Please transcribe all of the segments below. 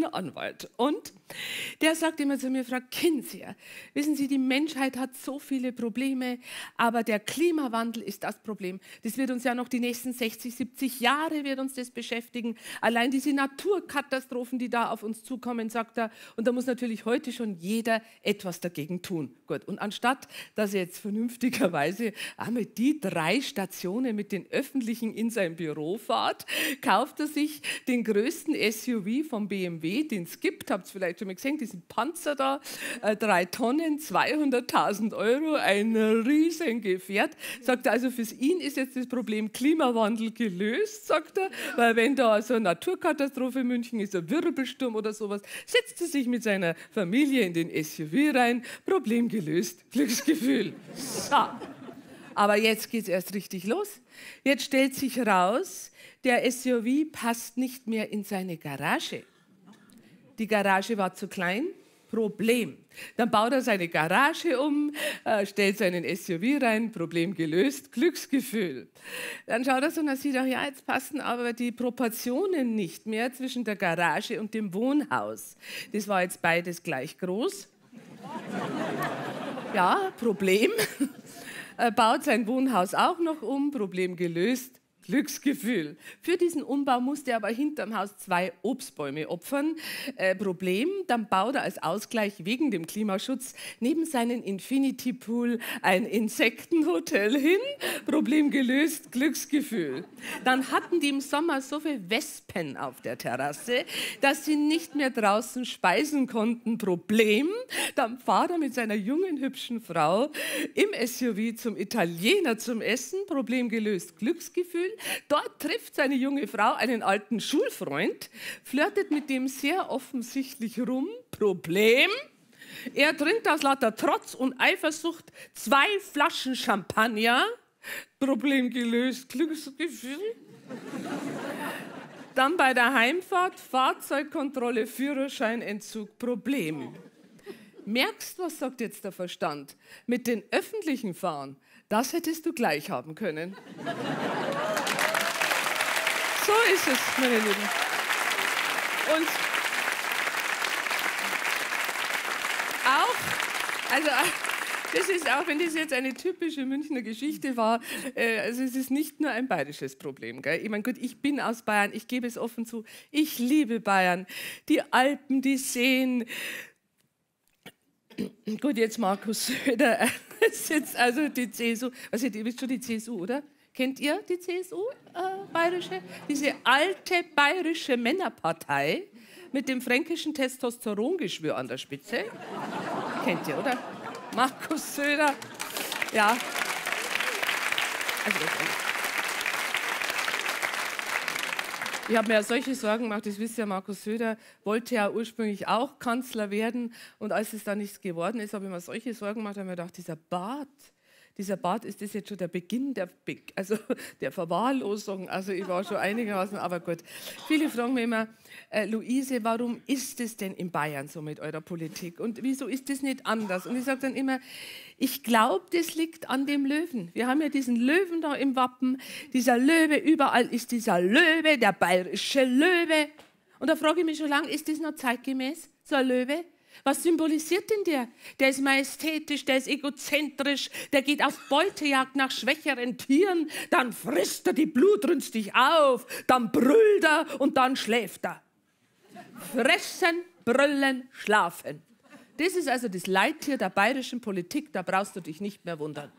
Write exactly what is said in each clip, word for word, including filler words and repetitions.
guter Anwalt. Und der sagt immer zu mir, Frau Kinseher, wissen Sie, die Menschheit hat so viele Probleme, aber der Klimawandel ist das Problem. Das wird uns ja noch die nächsten sechzig, siebzig Jahre wird uns das beschäftigen. Allein diese Naturkatastrophen, die da auf uns zukommen, sagt er. Und da muss natürlich heute schon jeder etwas dagegen tun. Gut, und anstatt, dass er jetzt vernünftigerweise einmal die drei Stationen mit den Öffentlichen in sein Büro fahrt, kauft er sich den größten S U V vom B M W, den es gibt, habt ihr vielleicht schon mal gesehen, diesen Panzer da, äh, drei Tonnen, zweihunderttausend Euro, ein riesen Gefährt. Sagt er, also für ihn ist jetzt das Problem Klimawandel gelöst, sagt er, weil wenn da so eine Naturkatastrophe in München ist, ein Wirbelsturm oder sowas, setzt er sich mit seiner Familie in den S U V rein, Problem gelöst, Glücksgefühl. Ja. Aber jetzt geht es erst richtig los. Jetzt stellt sich raus, der S U V passt nicht mehr in seine Garage. Die Garage war zu klein, Problem. Dann baut er seine Garage um, äh, stellt seinen S U V rein, Problem gelöst, Glücksgefühl. Dann schaut er so und er sieht auch, ja, jetzt passen aber die Proportionen nicht mehr zwischen der Garage und dem Wohnhaus. Das war jetzt beides gleich groß. Ja, Problem. Er baut sein Wohnhaus auch noch um, Problem gelöst, Glücksgefühl. Für diesen Umbau musste er aber hinterm Haus zwei Obstbäume opfern. Äh, Problem, dann baut er als Ausgleich wegen dem Klimaschutz neben seinen Infinity Pool ein Insektenhotel hin. Problem gelöst, Glücksgefühl. Dann hatten die im Sommer so viele Wespen auf der Terrasse, dass sie nicht mehr draußen speisen konnten. Problem, dann fahrt er mit seiner jungen, hübschen Frau im S U V zum Italiener zum Essen. Problem gelöst, Glücksgefühl. Dort trifft seine junge Frau einen alten Schulfreund, flirtet mit dem sehr offensichtlich rum. Problem, er trinkt aus lauter Trotz und Eifersucht zwei Flaschen Champagner. Problem gelöst, Glücksgefühl. Dann bei der Heimfahrt, Fahrzeugkontrolle, Führerscheinentzug, Problem. Merkst, was sagt jetzt der Verstand? Mit den öffentlichen Fahren, das hättest du gleich haben können. So ist es, meine Lieben. Und auch, also das ist auch, wenn das jetzt eine typische Münchner Geschichte war, äh, also es ist nicht nur ein bayerisches Problem. Gell? Ich meine, gut, ich bin aus Bayern, ich gebe es offen zu, ich liebe Bayern. Die Alpen, die Seen. Gut, jetzt Markus Söder, jetzt also die C S U, was ihr wisst schon die C S U, oder? Kennt ihr die C S U, äh, bayerische? Diese alte bayerische Männerpartei mit dem fränkischen Testosterongeschwür an der Spitze. Kennt ihr, oder? Markus Söder. Ja. Also, ich habe mir ja solche Sorgen gemacht, das wisst ihr, Markus Söder wollte ja ursprünglich auch Kanzler werden. Und als es dann nichts geworden ist, habe ich mir solche Sorgen gemacht, habe mir gedacht, dieser Bart, Dieser Bart, ist das jetzt schon der Beginn der, Be also der Verwahrlosung? Also ich war schon einigermaßen, aber gut. Viele fragen mich immer, äh, Luise, warum ist es denn in Bayern so mit eurer Politik? Und wieso ist das nicht anders? Und ich sage dann immer, ich glaube, das liegt an dem Löwen. Wir haben ja diesen Löwen da im Wappen. Dieser Löwe, überall ist dieser Löwe, der bayerische Löwe. Und da frage ich mich schon lange, ist das noch zeitgemäß, so ein Löwe? Was symbolisiert denn der? Der ist majestätisch, der ist egozentrisch, der geht auf Beutejagd nach schwächeren Tieren, dann frisst er die blutrünstig auf, dann brüllt er und dann schläft er. Fressen, brüllen, schlafen. Das ist also das Leittier der bayerischen Politik, da brauchst du dich nicht mehr wundern.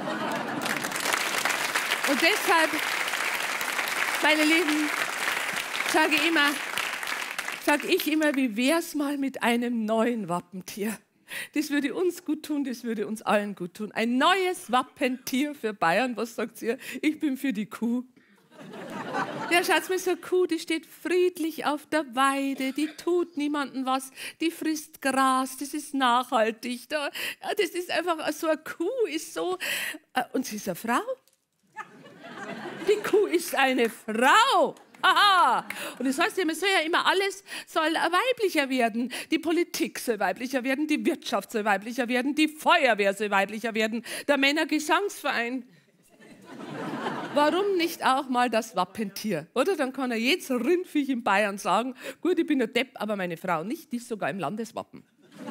Und deshalb, meine Lieben, sage ich immer, Sag ich immer, wie wär's mal mit einem neuen Wappentier? Das würde uns gut tun, das würde uns allen gut tun. Ein neues Wappentier für Bayern. Was sagt ihr? Ich bin für die Kuh. Ja, schaut mal, so eine Kuh, die steht friedlich auf der Weide, die tut niemandem was, die frisst Gras, das ist nachhaltig. Da, ja, das ist einfach, so eine Kuh ist so, äh, und sie ist eine Frau. Die Kuh ist eine Frau. Aha. Und das heißt, es soll ja immer alles soll weiblicher werden. Die Politik soll weiblicher werden, die Wirtschaft soll weiblicher werden, die Feuerwehr soll weiblicher werden, der Männergesangsverein. Warum nicht auch mal das Wappentier? Oder dann kann er jetzt Rindviech in Bayern sagen, gut, ich bin ein Depp, aber meine Frau nicht, die ist sogar im Landeswappen.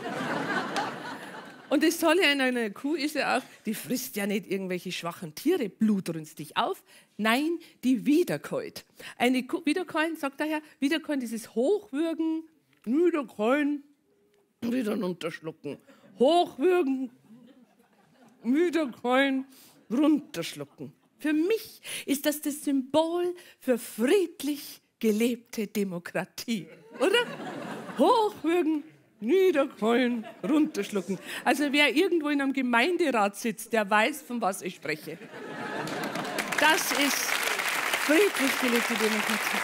Und das Tolle an einer Kuh ist ja auch, die frisst ja nicht irgendwelche schwachen Tiere blutrünstig auf. Nein, die wiederkäut. Eine Kuh, wiederkäuen, sagt der Herr, wiederkäuen, dieses Hochwürgen, wiederkäuen, wieder runterschlucken. Hochwürgen, wiederkäuen, runterschlucken. Für mich ist das das Symbol für friedlich gelebte Demokratie, oder? Hochwürgen, niederkeulen, runterschlucken. Also wer irgendwo in einem Gemeinderat sitzt, der weiß, von was ich spreche. Das ist friedlich gelebte Demokratie.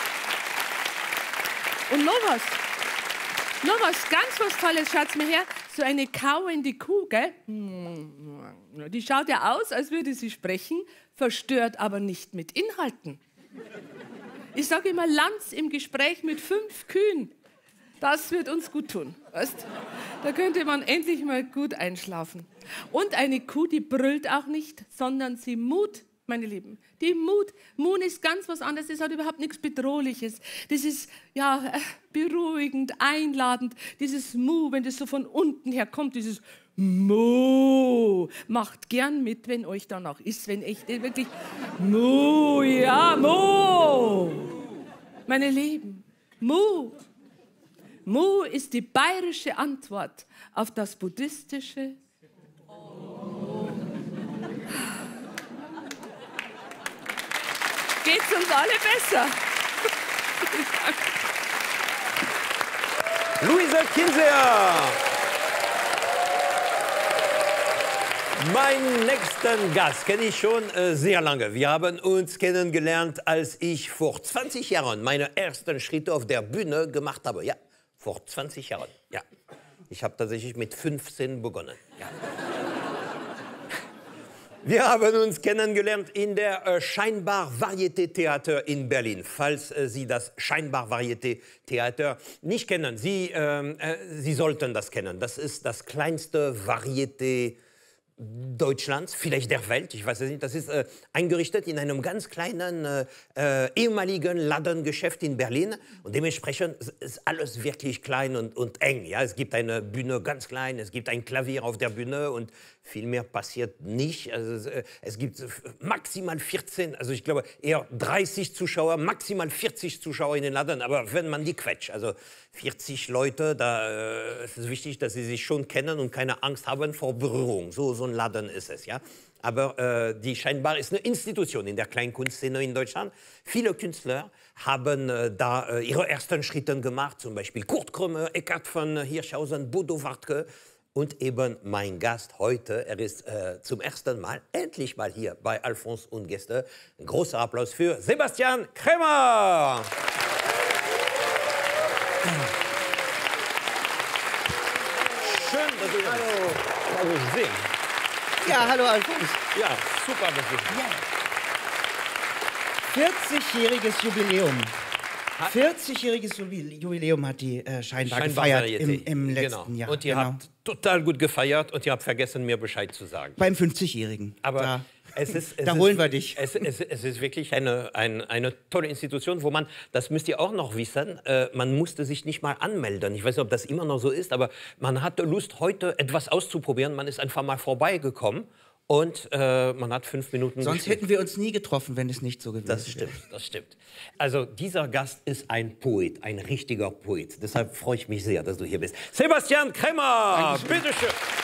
Und noch was, noch was, ganz was Tolles, schaut's mir her, so eine kauende Kuh, gell? Die schaut ja aus, als würde sie sprechen, verstört aber nicht mit Inhalten. Ich sage immer, Lanz im Gespräch mit fünf Kühen. Das wird uns gut tun. Weißt? Da könnte man endlich mal gut einschlafen. Und eine Kuh, die brüllt auch nicht, sondern sie mut, meine Lieben. Die Mut. Mut ist ganz was anderes. Das hat überhaupt nichts Bedrohliches. Das ist ja beruhigend, einladend. Dieses Mu, wenn das so von unten her kommt, dieses Mu. Macht gern mit, wenn euch danach ist, wenn echt wirklich Mu, ja, Mu. Meine Lieben, Mu. Mu ist die bayerische Antwort auf das buddhistische Oh. Geht's uns alle besser? Luise Kinseher. Meinen nächsten Gast kenne ich schon äh, sehr lange. Wir haben uns kennengelernt, als ich vor zwanzig Jahren meine ersten Schritte auf der Bühne gemacht habe. Ja, vor zwanzig Jahren. Ja. Ich habe tatsächlich mit fünfzehn begonnen. Ja. Wir haben uns kennengelernt in der äh, Scheinbar Varieté Theater in Berlin. Falls äh, Sie das Scheinbar Varieté Theater nicht kennen, Sie, äh, äh, Sie sollten das kennen. Das ist das kleinste Varieté Deutschlands, vielleicht der Welt, ich weiß es nicht. Das ist äh, eingerichtet in einem ganz kleinen äh, äh, ehemaligen Ladengeschäft in Berlin und dementsprechend ist alles wirklich klein und, und eng. Ja? Es gibt eine Bühne ganz klein, es gibt ein Klavier auf der Bühne und viel mehr passiert nicht. Also, äh, es gibt maximal vierzehn, also ich glaube eher dreißig Zuschauer, maximal vierzig Zuschauer in den Laden, aber wenn man die quetscht, also vierzig Leute, da äh, ist es wichtig, dass sie sich schon kennen und keine Angst haben vor Berührung. So, so ein Laden ist es, ja. Aber äh, die Scheinbar ist eine Institution in der Kleinkunstszene in Deutschland. Viele Künstler haben äh, da äh, ihre ersten Schritte gemacht, zum Beispiel Kurt Krömer, Eckhard von Hirschhausen, Bodo Wartke. Und eben mein Gast heute, er ist äh, zum ersten Mal, endlich mal hier bei Alfons und Gäste. Ein großer Applaus für Sebastian Krämer. Schön, dass du hallo. Hallo, sehen. Ja, hallo Alfons. Ja, super, dass du ja. vierzigjähriges Jubiläum. vierzigjähriges Jubiläum hat die äh, Scheinbar, Scheinbar gefeiert im, im letzten genau. Jahr. Und ihr genau. habt total gut gefeiert und ihr habt vergessen, mir Bescheid zu sagen. Beim fünfzigjährigen. Aber da, es ist, es da ist, holen wir dich. Es, es, es ist wirklich eine, eine, eine tolle Institution, wo man, das müsst ihr auch noch wissen, äh, man musste sich nicht mal anmelden. Ich weiß nicht, ob das immer noch so ist, aber man hatte Lust, heute etwas auszuprobieren. Man ist einfach mal vorbeigekommen. Und äh, man hat fünf Minuten Sonst gespielt. hätten wir uns nie getroffen, wenn es nicht so gewesen wäre. Das stimmt, das stimmt. Also dieser Gast ist ein Poet, ein richtiger Poet. Deshalb freue ich mich sehr, dass du hier bist. Sebastian Krämer, bitteschön.